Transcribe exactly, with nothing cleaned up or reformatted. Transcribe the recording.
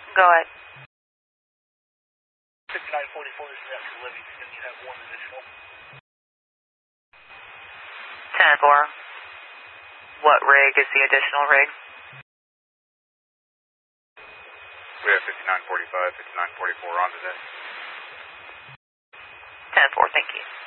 Go ahead. fifty-nine forty-four is the actual living, and you have one additional. ten four. What rig is the additional rig? We have fifty-nine forty-five, fifty-nine forty-four on today. ten four, thank you.